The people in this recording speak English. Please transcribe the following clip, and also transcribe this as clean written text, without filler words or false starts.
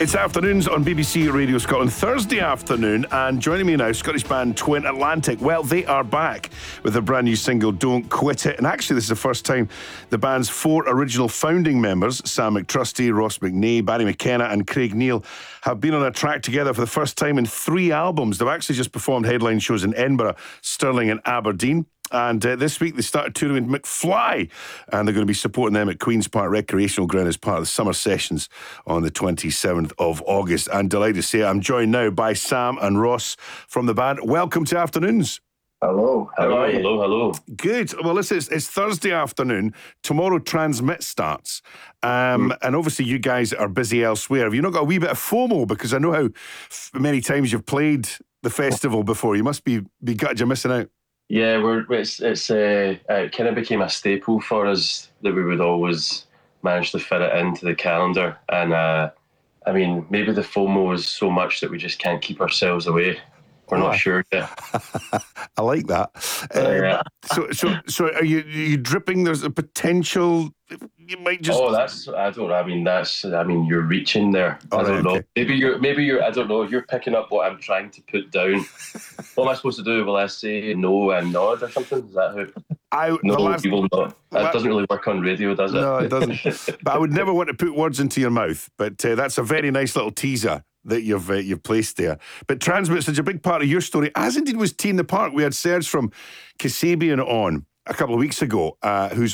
It's afternoons on BBC Radio Scotland, Thursday afternoon, and joining me now, Scottish band Twin Atlantic. Well, they are back with a brand new single, Don't Quit It. And actually, this is the first time the band's four original founding members, Sam McTrusty, Ross McNee, Barry McKenna and Craig Neal, have been on a track together for the first time in 3 albums. They've actually just performed headline shows in Edinburgh, Stirling and Aberdeen. And this week they started touring with McFly, and they're going to be supporting them at Queen's Park Recreational Ground as part of the summer sessions on the 27th of August. And delighted to say I'm joined now by Sam and Ross from the band. Welcome to Afternoons. Hello. How are you? Hello. Good. Well, listen, it's Thursday afternoon. Tomorrow Transmit starts. And obviously you guys are busy elsewhere. Have you not got a wee bit of FOMO? Because I know how many times you've played the festival before. You must be gutted you're missing out. Yeah, it kind of became a staple for us that we would always manage to fit it into the calendar. And I mean, maybe the FOMO is so much that we just can't keep ourselves away. We're not sure yet. I like that. So are you dripping? There's a potential you might just. You're reaching there. I don't know. Maybe you're. I don't know. You're picking up what I'm trying to put down. What am I supposed to do? Will I say no and nod or something? Is that how? You will not. That doesn't really work on radio, does it? No, it doesn't. But I would never want to put words into your mouth. But that's a very nice little teaser that you've placed there. But Transmit's such a big part of your story, as indeed was T in the Park. We had Serge from Kasabian on a couple of weeks ago, who's